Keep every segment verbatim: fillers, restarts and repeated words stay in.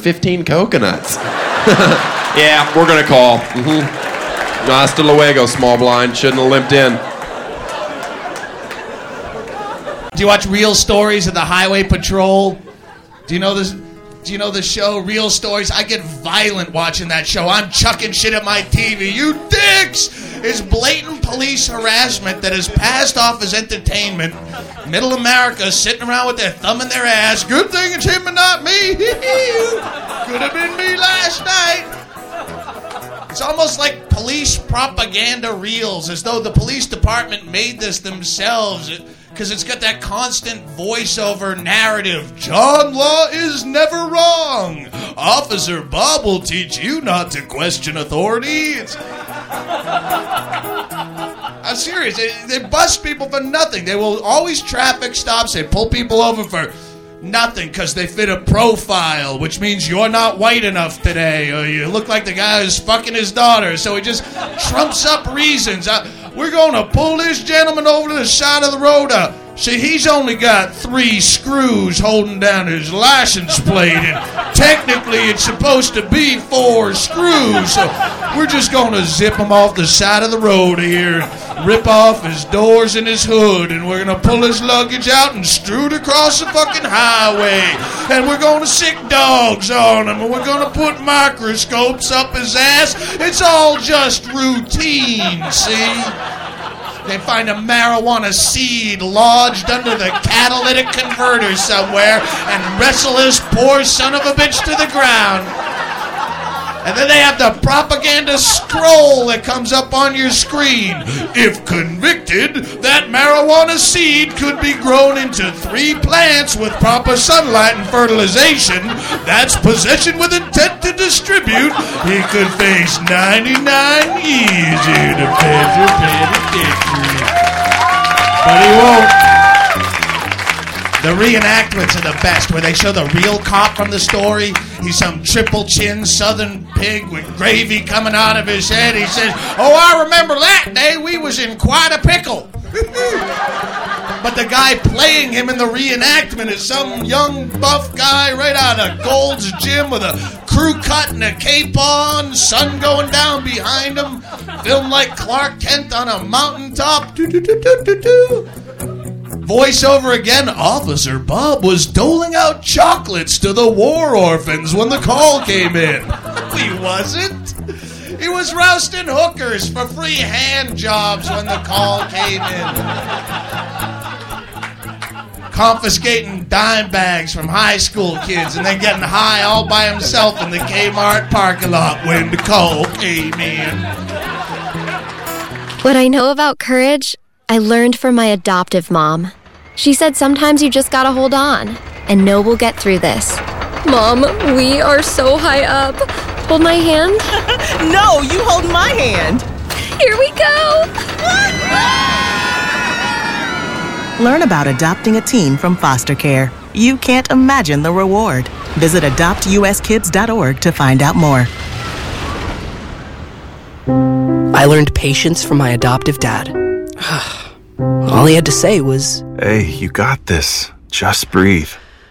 fifteen coconuts. Yeah, we're gonna call. Mm-hmm. Hasta luego, small blind. Shouldn't have limped in. Do you watch Real Stories of the Highway Patrol? Do you know this? Do you know the show Real Stories? I get violent watching that show. I'm chucking shit at my T V. You dicks! It's blatant police harassment that is passed off as entertainment. Middle America sitting around with their thumb in their ass. Good thing it's him and not me. Could have been me last night. It's almost like police propaganda reels, as though the police department made this themselves. Because it's got that constant voiceover narrative. John Law is never wrong. Officer Bob will teach you not to question authority. It's... I'm serious. They, they bust people for nothing. They will always traffic stops. They pull people over for nothing because they fit a profile, which means you're not white enough today, or you look like the guy who's fucking his daughter. So he just trumps up reasons. I, We're going to pull this gentleman over to the side of the road. Uh, see, he's only got three screws holding down his license plate, and technically it's supposed to be four screws. So we're just going to zip him off the side of the road here, rip off his doors and his hood, and we're going to pull his luggage out and strew it across the fucking highway. And we're going to sick dogs on him, and we're going to put microscopes up his ass. It's all just routine, see? They find a marijuana seed lodged under the catalytic converter somewhere and wrestle this poor son of a bitch to the ground. And then they have the propaganda scroll that comes up on your screen. If convicted, that marijuana seed could be grown into three plants with proper sunlight and fertilization. That's possession with intent to distribute. He could face ninety-nine years in a federal penitentiary. But he won't. The reenactments are the best, where they show the real cop from the story. He's some triple chin southern pig with gravy coming out of his head. He says, oh, I remember that day. We was in quite a pickle. But the guy playing him in the reenactment is some young buff guy right out of Gold's Gym with a crew cut and a cape on, sun going down behind him, filmed like Clark Kent on a mountaintop. Do-do-do-do-do-do. Voiceover again, Officer Bob was doling out chocolates to the war orphans when the call came in. He wasn't. He was roasting hookers for free hand jobs when the call came in. Confiscating dime bags from high school kids and then getting high all by himself in the Kmart parking lot when the call came in. What I know about courage, I learned from my adoptive mom. She said sometimes you just gotta hold on and know we'll get through this. Mom, we are so high up. Hold my hand. No, you hold my hand. Here we go. Learn about adopting a teen from foster care. You can't imagine the reward. Visit adopt u s kids dot org to find out more. I learned patience from my adoptive dad. All he had to say was, hey, you got this. Just breathe.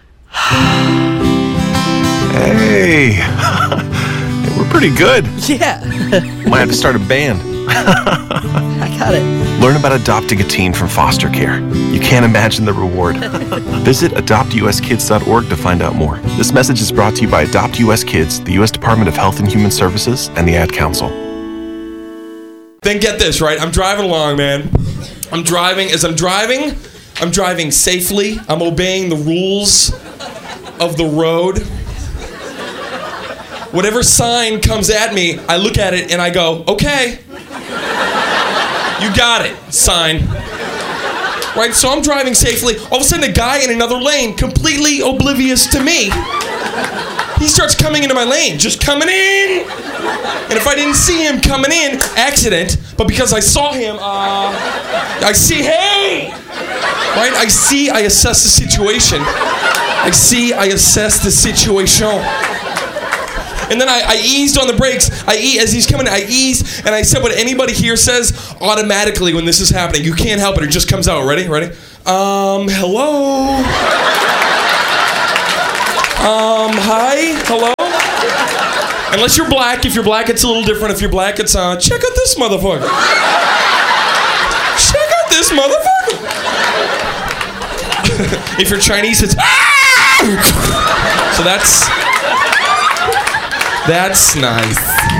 Hey. We're pretty good. Yeah. Might have to start a band. I got it. Learn about adopting a teen from foster care. You can't imagine the reward. Visit adopt u s kids dot org to find out more. This message is brought to you by Adopt U S Kids, the U S Department of Health and Human Services, and the Ad Council. Then get this, right? I'm driving along, man. I'm driving. As I'm driving, I'm driving safely. I'm obeying the rules of the road. Whatever sign comes at me, I look at it and I go, okay. You got it, sign. Right, so I'm driving safely. All of a sudden, a guy in another lane, completely oblivious to me, he starts coming into my lane, just coming in. And if I didn't see him coming in, accident, but because I saw him, uh, I see, hey! Right, I see, I assess the situation. I see, I assess the situation. And then I, I eased on the brakes. I e- as he's coming, I eased, and I said what anybody here says automatically when this is happening. You can't help it. It just comes out. Ready? Ready? Um, hello? Um, hi? Hello? Unless you're black. If you're black, it's a little different. If you're black, it's, uh, check out this motherfucker. Check out this motherfucker. If you're Chinese, it's, ah! So that's, that's nice.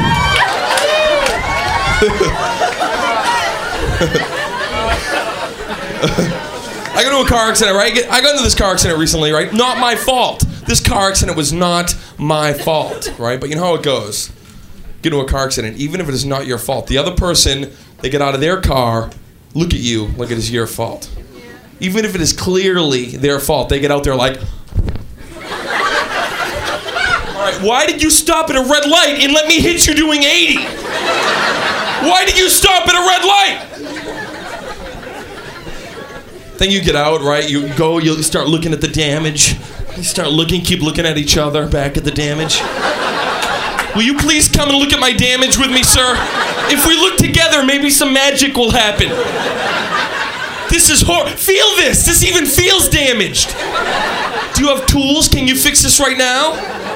I got into a car accident, right? I got into this car accident recently, right? Not my fault. This car accident was not my fault, right? But you know how it goes. Get into a car accident, even if it is not your fault. The other person, they get out of their car, look at you like it is your fault. Even if it is clearly their fault, they get out there like, all right, why did you stop at a red light and let me hit you doing eighty? Why did you stop at a red light? Then you get out, right? You go, you start looking at the damage. You start looking, keep looking at each other, back at the damage. Will you please come and look at my damage with me, sir? If we look together, maybe some magic will happen. This is hor- Feel this! This even feels damaged. Do you have tools? Can you fix this right now?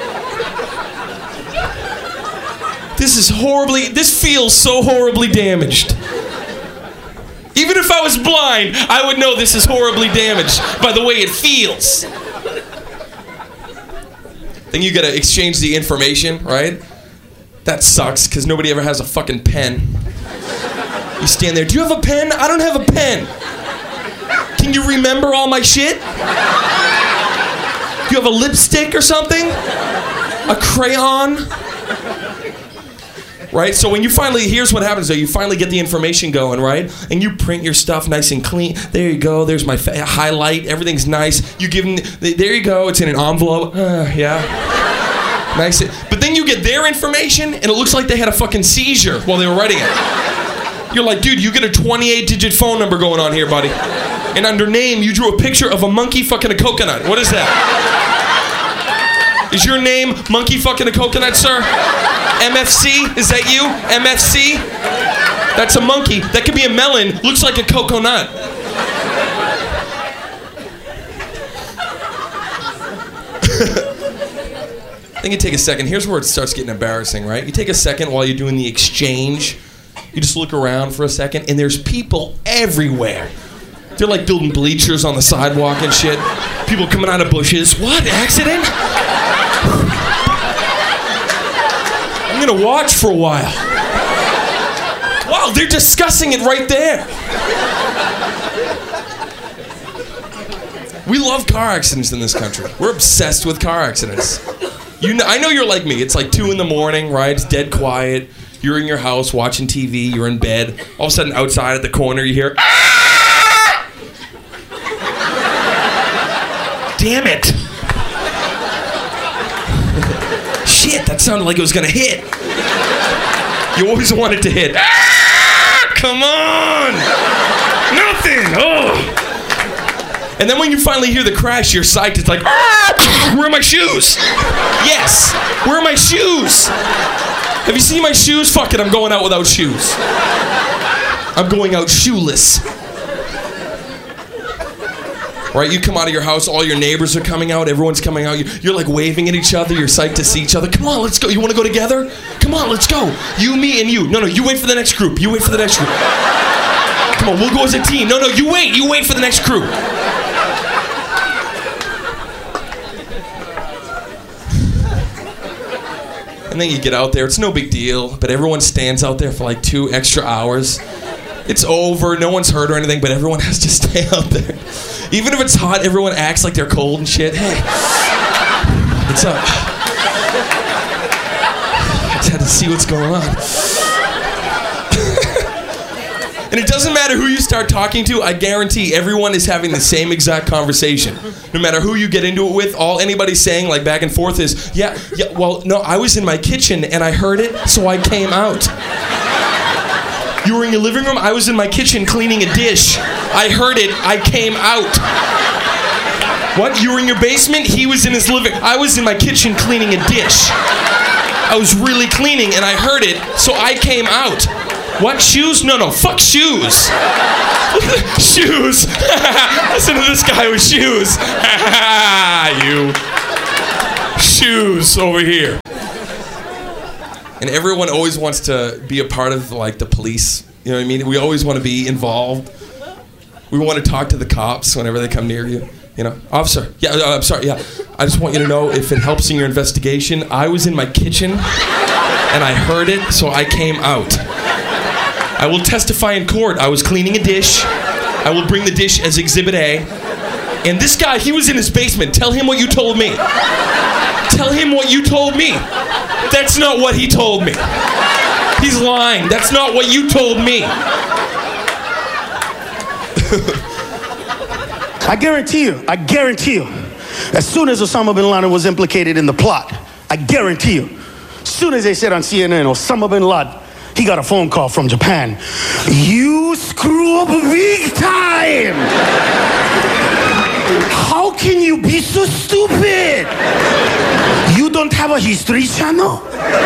This is horribly, this feels so horribly damaged. Even if I was blind, I would know this is horribly damaged by the way it feels. Then you gotta exchange the information, right? That sucks, because nobody ever has a fucking pen. You stand there, do you have a pen? I don't have a pen. Can you remember all my shit? Do you have a lipstick or something? A crayon? Right? So when you finally, here's what happens though, you finally get the information going, right? And you print your stuff nice and clean. There you go, there's my fa- highlight, everything's nice. You give them, there you go, it's in an envelope. Uh, yeah. Nice. But then you get their information and it looks like they had a fucking seizure while they were writing it. You're like, dude, you get a twenty-eight digit phone number going on here, buddy. And under name, you drew a picture of a monkey fucking a coconut. What is that? Is your name Monkey Fucking a Coconut, sir? M F C? Is that you? M F C? That's a monkey. That could be a melon. Looks like a coconut. Then you take a second. Here's where it starts getting embarrassing, right? You take a second while you're doing the exchange. You just look around for a second, and there's people everywhere. They're like building bleachers on the sidewalk and shit. People coming out of bushes. What? Accident? I'm gonna watch for a while. Wow, they're discussing it right there. We love car accidents in this country. We're obsessed with car accidents. You know, I know you're like me. It's like two in the morning, right? It's dead quiet. You're in your house watching T V. You're in bed. All of a sudden, outside at the corner, you hear, ah! Damn it. Shit, that sounded like it was gonna hit. You always want it to hit. Ah! Come on! Nothing! Oh! And then when you finally hear the crash, you're psyched. It's like, ah! Where are my shoes? Yes! Where are my shoes? Have you seen my shoes? Fuck it, I'm going out without shoes. I'm going out shoeless. Right, you come out of your house, all your neighbors are coming out, everyone's coming out, you're like waving at each other, you're psyched to see each other. Come on, let's go. You want to go together? Come on, let's go. You, me, and you. No, no, you wait for the next group. You wait for the next group. Come on, we'll go as a team. No, no, you wait. You wait for the next group. And then you get out there, it's no big deal, but everyone stands out there for like two extra hours. It's over, no one's hurt or anything, but everyone has to stay out there. Even if it's hot, everyone acts like they're cold and shit. Hey, what's up? I just had to see what's going on. And it doesn't matter who you start talking to, I guarantee everyone is having the same exact conversation. No matter who you get into it with, all anybody's saying like back and forth is, yeah, yeah, well, no, I was in my kitchen and I heard it, so I came out. You were in your living room, I was in my kitchen cleaning a dish. I heard it, I came out. What, you were in your basement? He was in his living, I was in my kitchen cleaning a dish. I was really cleaning and I heard it, so I came out. What, shoes? No, no, fuck shoes. Shoes. Listen to this guy with shoes. You. Shoes over here. And everyone always wants to be a part of like the police. You know what I mean? We always want to be involved. We want to talk to the cops whenever they come near you. You know, officer, yeah, uh, I'm sorry, yeah. I just want you to know if it helps in your investigation, I was in my kitchen and I heard it, so I came out. I will testify in court. I was cleaning a dish. I will bring the dish as Exhibit A. And this guy, he was in his basement. Tell him what you told me. Tell him what you told me. That's not what he told me. He's lying. That's not what you told me. I guarantee you, I guarantee you, as soon as Osama bin Laden was implicated in the plot, I guarantee you, as soon as they said on C N N, Osama bin Laden, he got a phone call from Japan. You screw up big time! How can you be so stupid? You don't have a History Channel?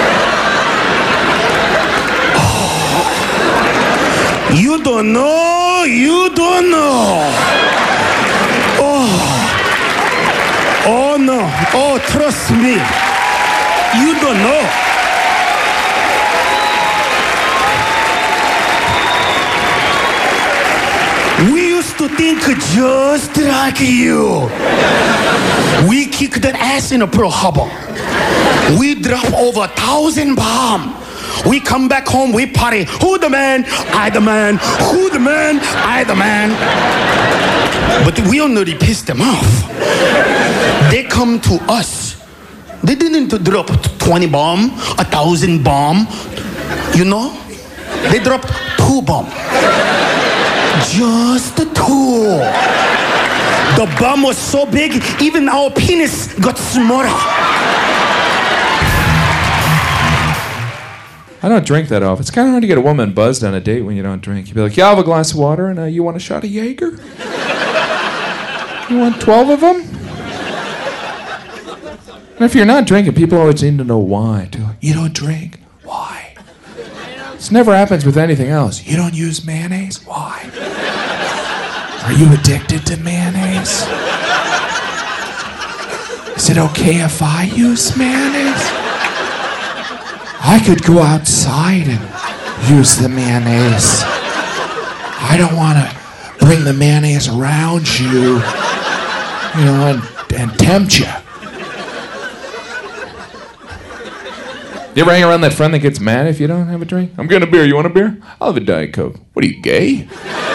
Oh. You don't know, you don't know. Oh, oh no, oh trust me, you don't know. We used to think just like you. We kicked that ass in a Pearl Harbor. We drop over a thousand bombs. We come back home, we party. Who the man? I the man. Who the man? I the man. But we already pissed them off. They come to us. They didn't drop twenty bomb, a thousand bomb. You know? They dropped two bomb. Just two. The bomb was so big, even our penis got smaller. I don't drink that often. It's kind of hard to get a woman buzzed on a date when you don't drink. You'd be like, yeah, I'll have a glass of water, and uh, you want a shot of Jaeger? You want twelve of them? And if you're not drinking, people always need to know why. Too. You don't drink? Why? This never happens with anything else. You don't use mayonnaise? Why? Are you addicted to mayonnaise? Is it okay if I use mayonnaise? I could go outside and use the mayonnaise. I don't want to bring the mayonnaise around you, you know, and, and tempt you. You ever hang around that friend that gets mad if you don't have a drink? I'm getting a beer. You want a beer? I'll have a Diet Coke. What are you, gay?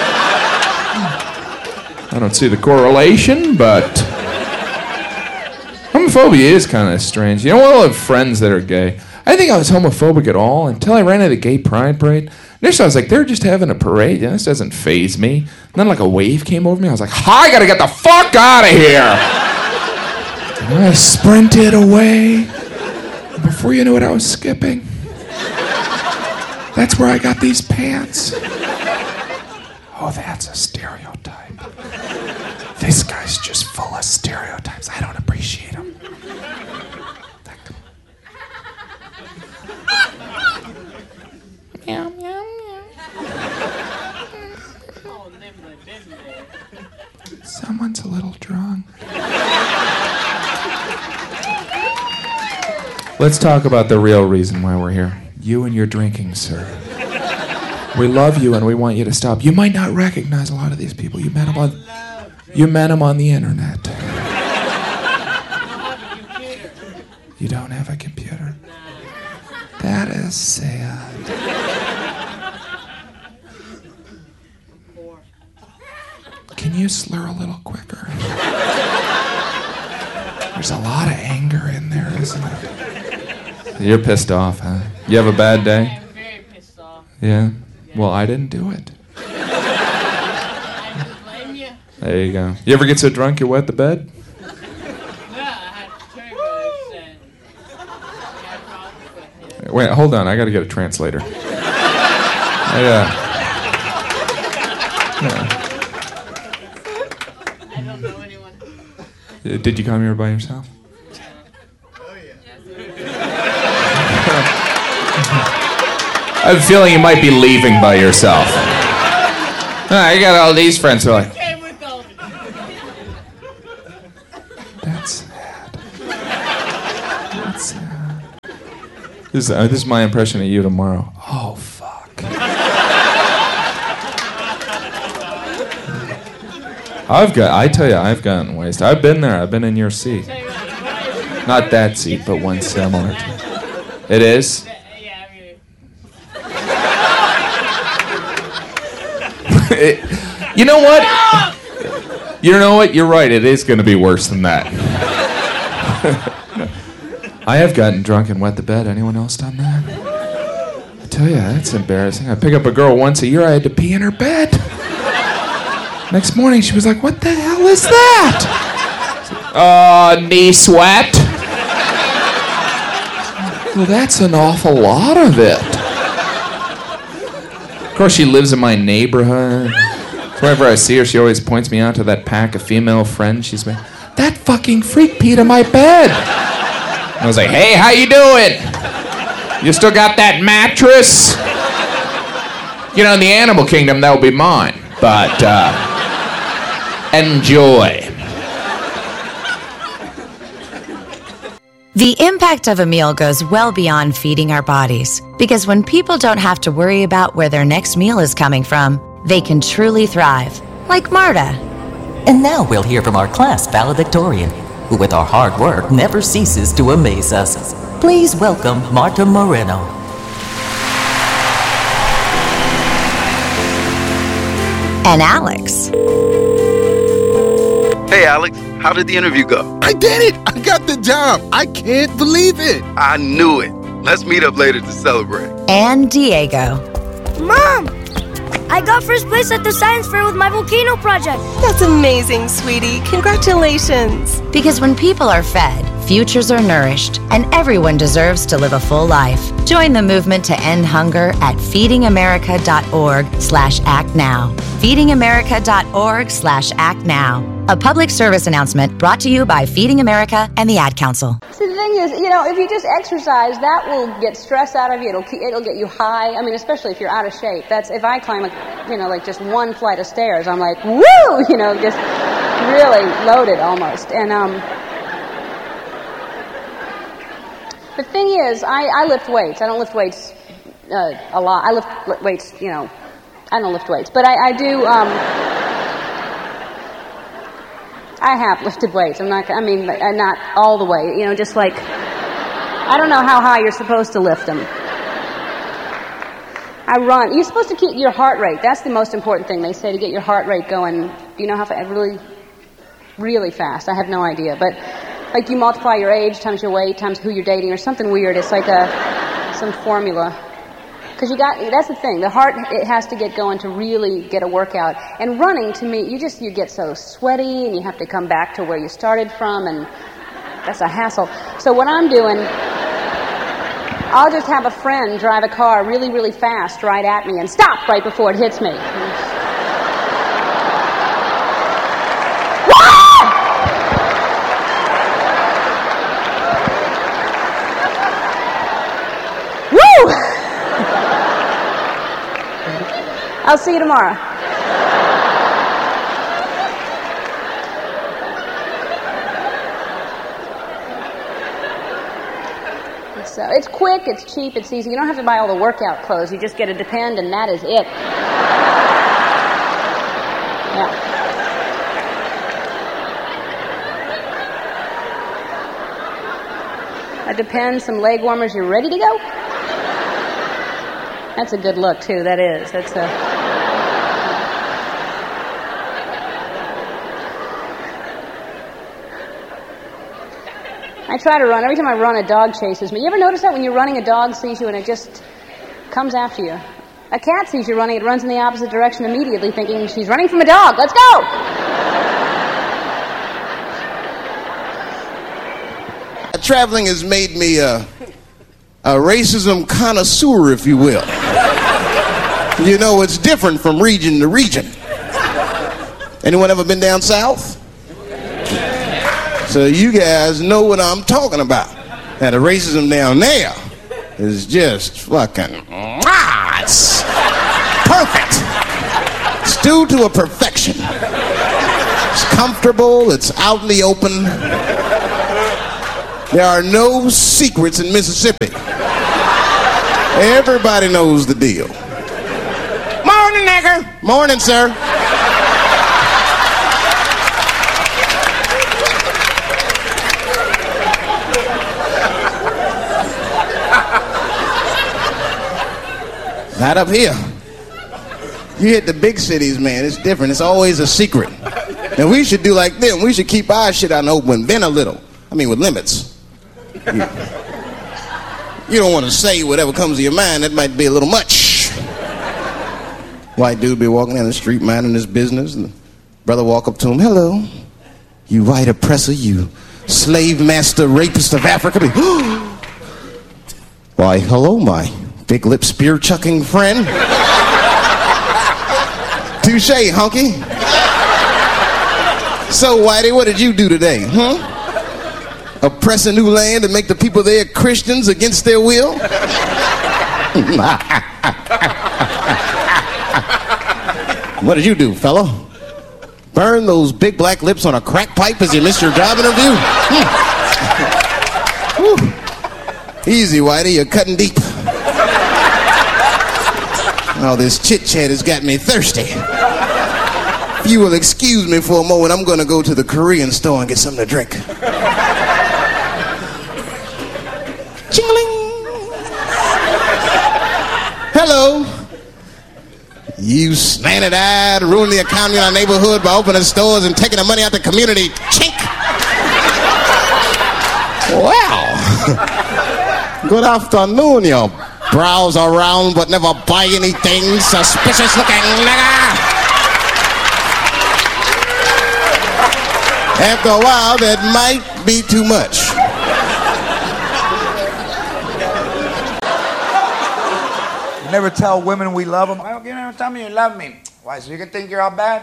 I don't see the correlation, but homophobia is kind of strange. You know, we'll have friends that are gay. I didn't think I was homophobic at all until I ran into the gay pride parade. Initially, I was like, they're just having a parade. Yeah, this doesn't faze me. And then, like, a wave came over me. I was like, I gotta get the fuck out of here. And I sprinted away. And before you knew it, I was skipping. That's where I got these pants. Oh, that's a stereotype. This guy's just full of stereotypes. I don't appreciate them. Meow, meow, meow. Someone's a little drunk. Let's talk about the real reason why we're here. You and your drinking, sir. We love you and we want you to stop. You might not recognize a lot of these people. You met them on, you met them on the internet. You don't have a computer. That is sad. Can you slur a little quicker? There's a lot of anger in there, isn't it? You're pissed off, huh? You have a bad day? I'm very pissed off. Yeah? Well, I didn't do it. I don't blame you. There you go. You ever get so drunk you wet the bed? No, I had turbos and I had problems with it. Wait, hold on. I got to get a translator. I, uh, yeah. I don't know anyone. Uh, Did you come here by yourself? Oh, yeah. I have a feeling you might be leaving by yourself. Ah, you got all these friends who are like, Came with all. that's sad. That's sad. This is, uh, this is my impression of you tomorrow. Oh, fuck. I've got, I tell you, I've gotten wasted. I've been there. I've been in your seat. Not that seat, but one similar to it. It is? it, you know what? You know what? You're right. It is going to be worse than that. I have gotten drunk and wet the bed. Anyone else done that? I tell you, that's embarrassing. I pick up a girl once a year. I had to pee in her bed. Next morning, she was like, "What the hell is that?" Uh, knee sweat. Well, that's an awful lot of it. Of course, she lives in my neighborhood. Whenever I see her, she always points me out to that pack of female friends she's made. That fucking freak peed in my bed. I was like, "Hey, how you doing? You still got that mattress?" You know, in the animal kingdom, that would be mine. But, uh, enjoy. The impact of a meal goes well beyond feeding our bodies, because when people don't have to worry about where their next meal is coming from, they can truly thrive, like Marta. And now we'll hear from our class valedictorian, who with our hard work never ceases to amaze us. Please welcome Marta Moreno. And Alex. Hey, Alex, how did the interview go? I did it! I got the job! I can't believe it! I knew it. Let's meet up later to celebrate. And Diego. Mom! I got first place at the science fair with my volcano project. That's amazing, sweetie. Congratulations. Because when people are fed, futures are nourished, and everyone deserves to live a full life. Join the movement to end hunger at feedingamerica.org slash act now. feedingamerica.org slash act now. A public service announcement brought to you by Feeding America and the Ad Council. So the thing is, you know, if you just exercise, that will get stress out of you. It'll keep, it'll get you high. I mean, especially if you're out of shape. That's if I climb, a, you know, like just one flight of stairs, I'm like, woo, you know, just really loaded almost. And um, the thing is, I, I lift weights. I don't lift weights uh, a lot. I lift weights, you know, I don't lift weights, but I, I do. Um, I have lifted weights. I'm not, I mean, not all the way, you know, just like, I don't know how high you're supposed to lift them. I run. You're supposed to keep your heart rate. That's the most important thing. They say to get your heart rate going. Do you know how fast? Really, really fast. I have no idea. But, like, you multiply your age times your weight times who you're dating or something weird. It's like a, some formula. Because you got, that's the thing, the heart, it has to get going to really get a workout. And running, to me, you just, you get so sweaty and you have to come back to where you started from, and that's a hassle. So what I'm doing, I'll just have a friend drive a car really, really fast right at me and stop right before it hits me. Woo! I'll see you tomorrow. So it's quick, it's cheap, it's easy. You don't have to buy all the workout clothes. You just get a Depend, and that is it. Yeah. A Depend, some leg warmers. You're ready to go? That's a good look, too. That is. That's a... I try to run. Every time I run, a dog chases me. You ever notice that when you're running, a dog sees you and it just comes after you? A cat sees you running, it runs in the opposite direction immediately, thinking she's running from a dog. Let's go! Traveling has made me a, a racism connoisseur, if you will. You know, it's different from region to region. Anyone ever been down south? So you guys know what I'm talking about. Now, the racism down there is just fucking, ah, it's perfect. It's due to a perfection. It's comfortable, it's out in the open. There are no secrets in Mississippi. Everybody knows the deal. Morning, nigger. Morning, sir. Not up here. You hit the big cities, man. It's different. It's always a secret. And we should do like them. We should keep our shit out in the open. Bend a little. I mean, with limits. You, you don't want to say whatever comes to your mind. That might be a little much. White dude be walking down the street minding his business. And the brother walk up to him. Hello. You white oppressor. You slave master rapist of Africa. Why, hello, my big lip spear chucking friend. Touche, hunky. So, Whitey, what did you do today, huh? Oppress a new land and make the people there Christians against their will? What did you do, fella? Burn those big black lips on a crack pipe as you missed your job interview? Hmm. Easy, Whitey, you're cutting deep. All this chit-chat has got me thirsty. If you will excuse me for a moment, I'm going to go to the Korean store and get something to drink. Ching-a-ling. Hello. You slanted-eyed, ruining the economy in our neighborhood by opening stores and taking the money out the community. Chink. Wow. Good afternoon, you browse around but never buy anything, suspicious looking nigga. After a while, that might be too much. You never tell women we love them. Why don't you never tell me you love me? Why, so you can think you're all bad?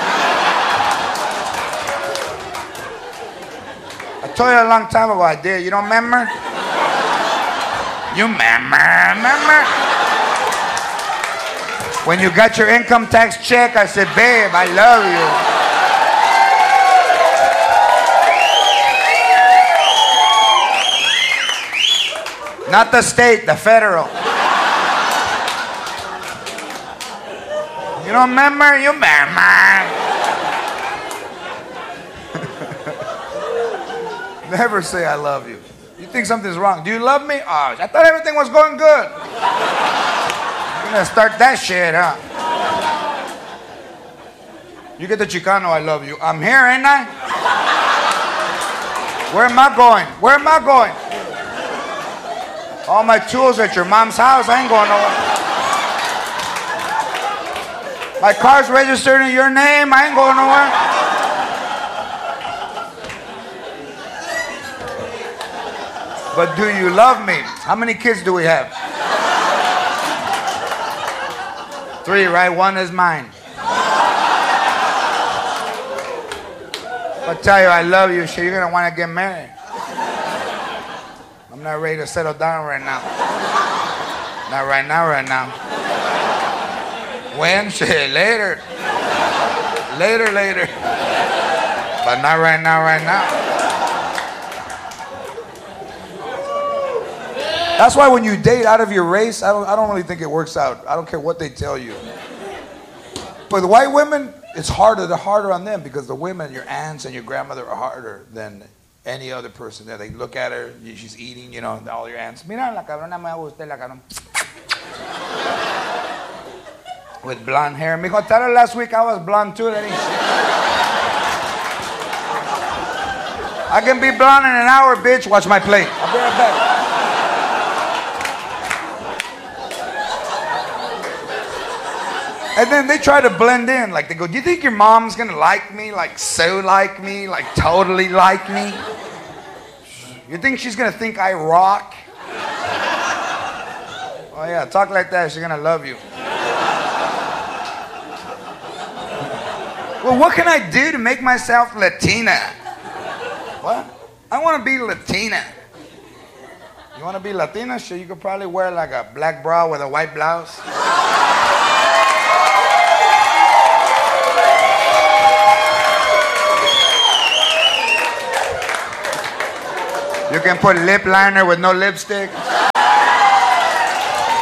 I told you a long time ago I did. You don't remember? You remember, remember? When you got your income tax check, I said, babe, I love you. Not the state, the federal. You don't remember? You remember. Never say I love you. You think something's wrong. Do you love me? Oh, I thought everything was going good. You're gonna start that shit, huh? You get the Chicano, I love you. I'm here, ain't I? Where am I going? Where am I going? All my tools at your mom's house. I ain't going nowhere. My car's registered in your name. I ain't going nowhere. But do you love me? How many kids do we have? Three, right? One is mine. I'll tell you I love you, shit, you're gonna want to get married. I'm not ready to settle down right now. Not right now, right now. When? Shit, later. Later, later. But not right now, right now. That's why when you date out of your race, I don't, I don't really think it works out. I don't care what they tell you. But the white women, it's harder. They're harder on them because the women, your aunts and your grandmother, are harder than any other person. They look at her, she's eating, you know, all your aunts. Mira, la cabrona me gusta, la cabrona. With blonde hair. Mijo, tell her last week I was blonde too. That ain't shit. I can be blonde in an hour, bitch. Watch my plate. I'll be right back. And then they try to blend in. Like they go, do you think your mom's gonna like me? Like so like me? Like totally like me? You think she's gonna think I rock? Oh yeah, talk like that, she's gonna love you. Well, what can I do to make myself Latina? What? I wanna be Latina. You wanna be Latina? Sure, you could probably wear like a black bra with a white blouse. You can put lip liner with no lipstick.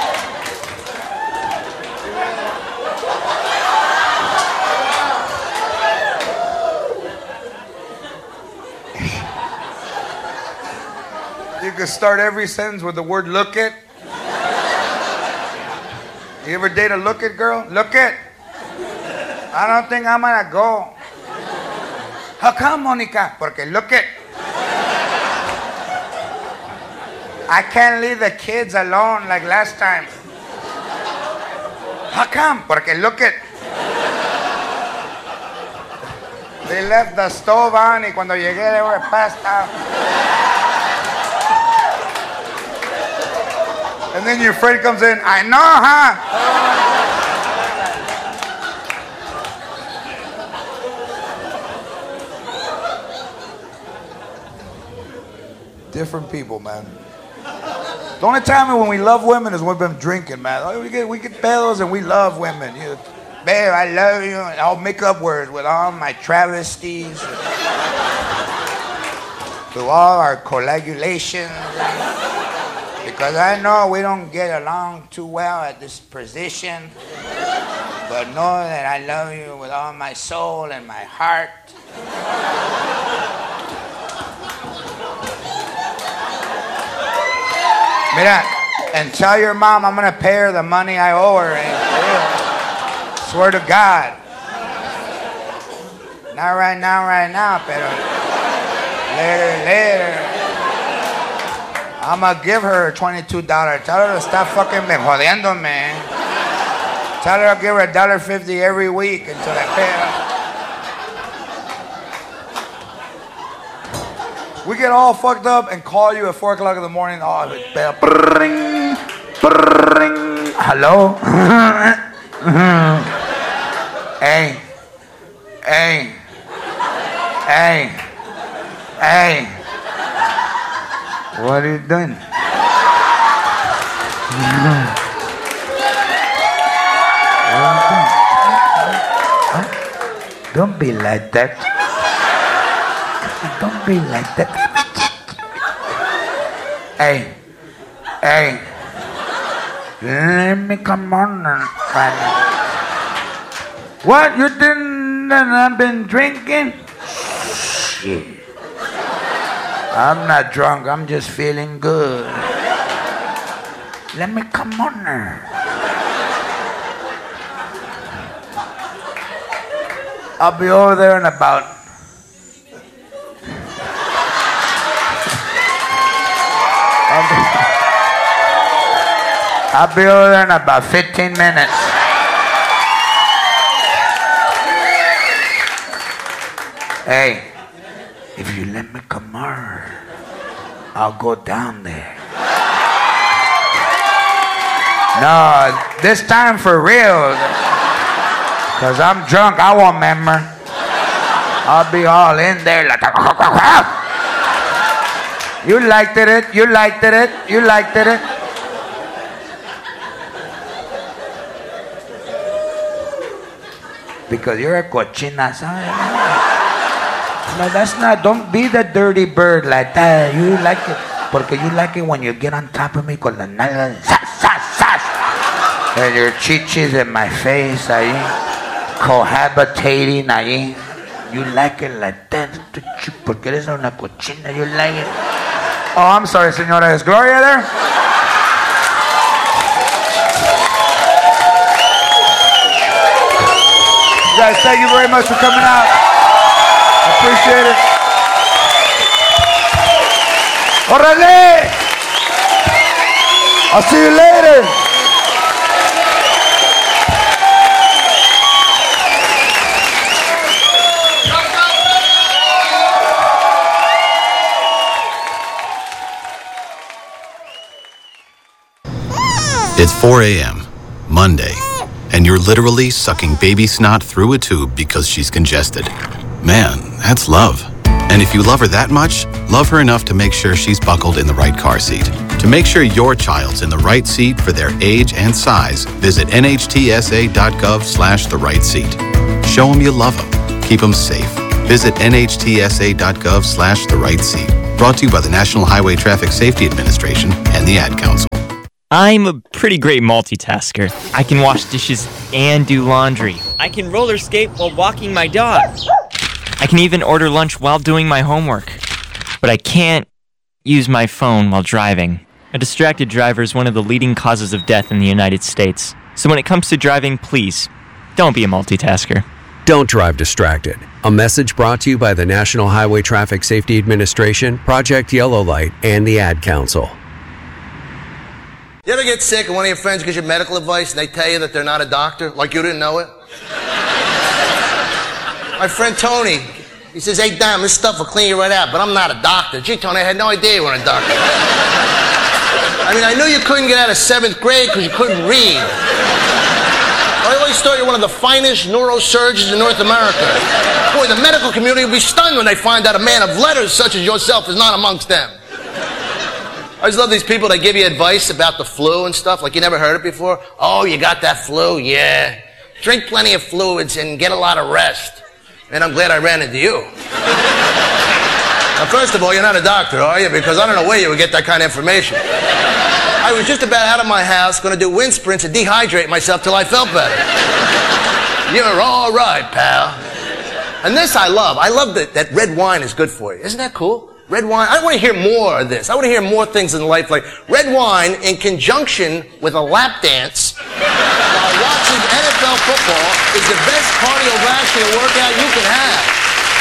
could start every sentence with the word look it. You ever date a look it girl? Look it. I don't think I'm gonna go. How come, Monica? Porque look it. I can't leave the kids alone like last time. How come? Porque look it. They left the stove on y cuando llegué they were passed out. And then your friend comes in, I know, huh? Different people, man. The only time when we love women is when we've been drinking, man. Oh, we get we get bells and we love women. You, babe, I love you. And I'll make up words with all my travesties, to all our coagulations. Because I know we don't get along too well at this position. But know that I love you with all my soul and my heart. Mira, and tell your mom I'm gonna pay her the money I owe her. Eh? Swear to God. Not right now, right now, pero later, later. I'm gonna give her twenty-two dollars. Tell her to stop fucking me jodiendo, man. Tell her I'll give her a dollar fifty every week until I pay her. We get all fucked up and call you at four o'clock in the morning. Oh, bell. Brrring, brrring. Hello? Hey. Hey. Hey. Hey. What are you doing? Don't be like that. Don't be like that. Hey, hey, let me come on. What, you didn't, I've been drinking? Shit. I'm not drunk, I'm just feeling good. Let me come on there. I'll be over there in about I'll be, I'll be over there in about fifteen minutes. Hey, if you let me come on, I'll go down there. No, this time for real. Because I'm drunk, I won't remember. I'll be all in there like a... You liked it, you liked it, you liked it. Because you're a cochina, ¿sabes? No, that's not, don't be the dirty bird like that. You like it, porque you like it when you get on top of me con la nalga, sas, sas, sas. And your chichis in my face, ahí, cohabitating, ahí. You like it like that, porque eres una cochina, you like it. Oh, I'm sorry, señora. Is Gloria there? You guys, thank you very much for coming out. I appreciate it. Orale! I'll see you later. It's four a.m., Monday, and you're literally sucking baby snot through a tube because she's congested. Man, that's love. And if you love her that much, love her enough to make sure she's buckled in the right car seat. To make sure your child's in the right seat for their age and size, visit nhtsa.gov slash the right seat. Show them you love them. Keep them safe. Visit nhtsa.gov slash the right seat. Brought to you by the National Highway Traffic Safety Administration and the Ad Council. I'm a pretty great multitasker. I can wash dishes and do laundry. I can roller skate while walking my dog. I can even order lunch while doing my homework. But I can't, use my phone while driving. A distracted driver is one of the leading causes of death in the United States. So when it comes to driving, please, don't be a multitasker. Don't drive distracted. A message brought to you by the National Highway Traffic Safety Administration, Project Yellow Light, and the Ad Council. You ever get sick and one of your friends gives you medical advice and they tell you that they're not a doctor, like you didn't know it? My friend Tony, he says, hey, damn, this stuff will clean you right out, but I'm not a doctor. Gee, Tony, I had no idea you were a doctor. I mean, I knew you couldn't get out of seventh grade because you couldn't read. I always thought you were one of the finest neurosurgeons in North America. Boy, the medical community will be stunned when they find out a man of letters such as yourself is not amongst them. I always love these people that give you advice about the flu and stuff, like you never heard it before. Oh, you got that flu? Yeah. Drink plenty of fluids and get a lot of rest. And I'm glad I ran into you. Now, first of all, you're not a doctor, are you? Because I don't know where you would get that kind of information. I was just about out of my house, going to do wind sprints and dehydrate myself till I felt better. You're all right, pal. And this I love. I love that, that red wine is good for you. Isn't that cool? Red wine. I want to hear more of this. I want to hear more things in life like red wine in conjunction with a lap dance while watching N F L football is the best cardiovascular workout you can have.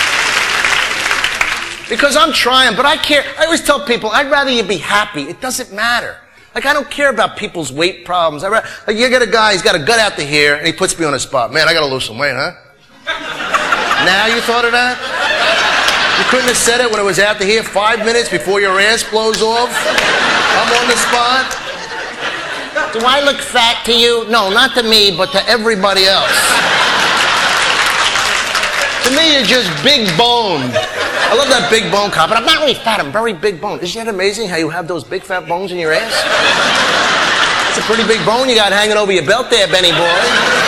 Because I'm trying, but I care. I always tell people, I'd rather you be happy. It doesn't matter. Like, I don't care about people's weight problems. I, like, you get a guy, he's got a gut out to here, and he puts me on the spot. Man, I got to lose some weight, huh? Now you thought of that? You couldn't have said it when it was out to here five minutes before your ass blows off? I'm on the spot. Do I look fat to you? No, not to me, but to everybody else. To me, you're just big boned. I love that big bone cop, but I'm not really fat, I'm very big boned. Isn't that amazing how you have those big fat bones in your ass? That's a pretty big bone you got hanging over your belt there, Benny boy.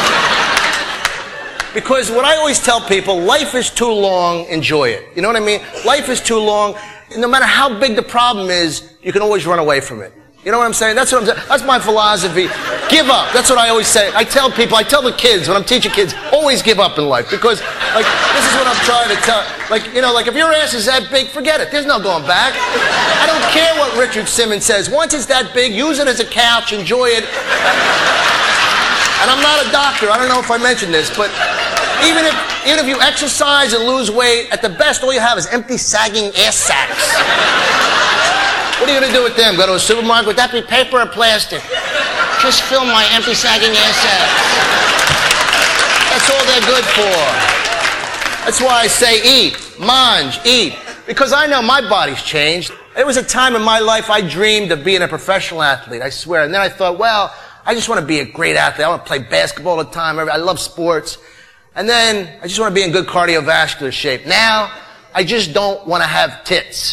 Because what I always tell people, life is too long, enjoy it. You know what I mean? Life is too long, and no matter how big the problem is, you can always run away from it. You know what I'm saying? That's what I'm saying. That's my philosophy. Give up. That's what I always say. I tell people, I tell the kids, when I'm teaching kids, always give up in life. Because, like, this is what I'm trying to tell. Like, you know, like, if your ass is that big, forget it. There's no going back. I don't care what Richard Simmons says. Once it's that big, use it as a couch, enjoy it. And I'm not a doctor. I don't know if I mentioned this, but even if, even if you exercise and lose weight, at the best, all you have is empty, sagging ass sacks. What are you going to do with them? Go to a supermarket? Would that be paper or plastic? Just fill my empty, sagging ass sacks. That's all they're good for. That's why I say eat, mange, eat. Because I know my body's changed. There was a time in my life I dreamed of being a professional athlete, I swear. And then I thought, well, I just want to be a great athlete. I want to play basketball all the time. I love sports. And then I just want to be in good cardiovascular shape. Now, I just don't want to have tits.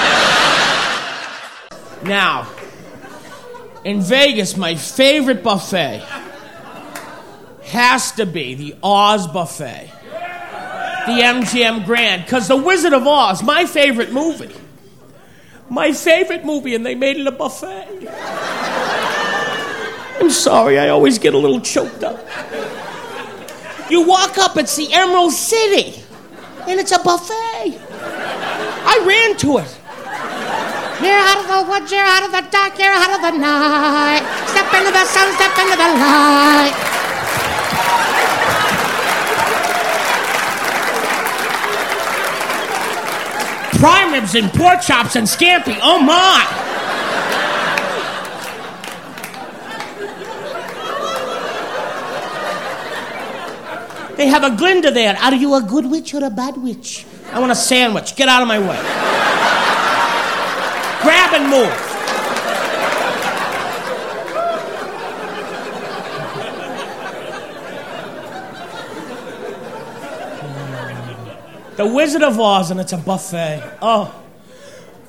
Now, in Vegas, my favorite buffet has to be the Oz Buffet. The M G M Grand. Because The Wizard of Oz, my favorite movie. My favorite movie, and they made it a buffet. I'm sorry, I always get a little choked up. You walk up, it's the Emerald City, and it's a buffet. I ran to it. You're out of the woods, you're out of the dark, you're out of the night. Step into the sun, step into the light. Prime ribs and pork chops and scampi, oh my! They have a Glinda there. Are you a good witch or a bad witch? I want a sandwich. Get out of my way. Grab and move. The Wizard of Oz, and it's a buffet. Oh.